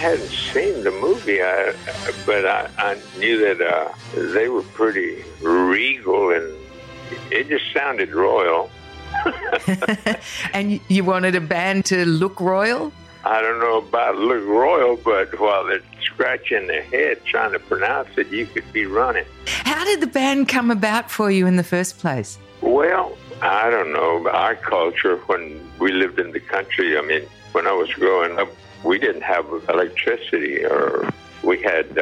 hadn't seen the movie, but I knew that they were pretty regal, and it just sounded royal. And you wanted a band to look royal? I don't know about look royal, but while they're scratching their head trying to pronounce it, you could be running. How did the band come about for you in the first place? Well, I don't know. Our culture, when we lived in the country, I mean, when I was growing up, we didn't have electricity, or we had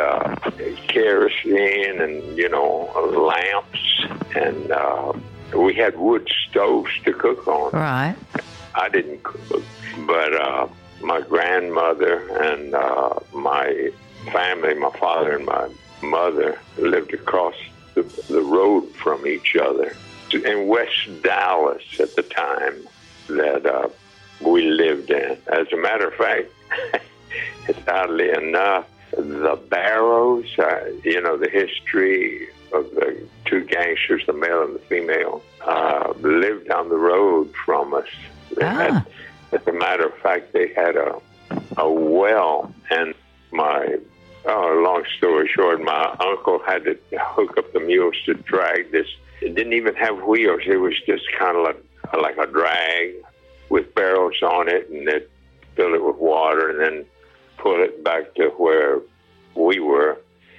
kerosene and, lamps, and we had wood stoves to cook on. Right. I didn't cook, but my grandmother and my family, my father and my mother, lived across the road from each other in West Dallas at the time that we lived in. As a matter of fact, it's oddly enough, the Barrows, the history of the two gangsters, the male and the female, lived down the road from us. As a matter of fact, they had a well, and long story short, my uncle had to hook up the mules to drag this. It didn't even have wheels. It was just kind of like a drag with barrels on it, and they'd fill it with water and then pull it back to where we were.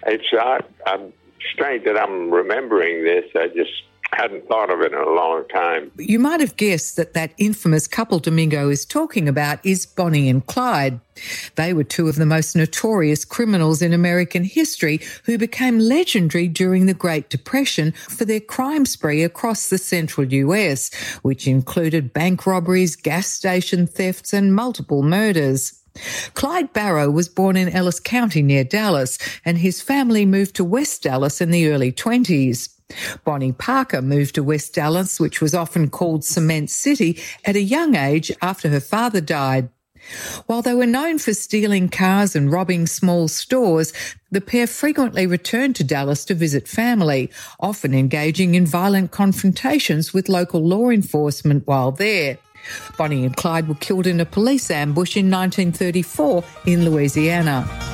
I'm strange that I'm remembering this. I just hadn't thought of it in a long time. You might have guessed that infamous couple Domingo is talking about is Bonnie and Clyde. They were two of the most notorious criminals in American history who became legendary during the Great Depression for their crime spree across the central US, which included bank robberies, gas station thefts and multiple murders. Clyde Barrow was born in Ellis County near Dallas, and his family moved to West Dallas in the early 1920s. Bonnie Parker moved to West Dallas, which was often called Cement City, at a young age after her father died. While they were known for stealing cars and robbing small stores, the pair frequently returned to Dallas to visit family, often engaging in violent confrontations with local law enforcement while there. Bonnie and Clyde were killed in a police ambush in 1934 in Louisiana.